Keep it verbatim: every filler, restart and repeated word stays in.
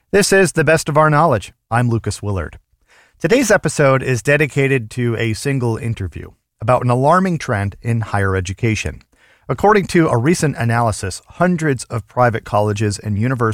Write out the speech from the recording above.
This is The Best of Our Knowledge. I'm Lucas Willard. Today's episode is dedicated to a single interview about an alarming trend in higher education. According to a recent analysis, hundreds of private colleges and universities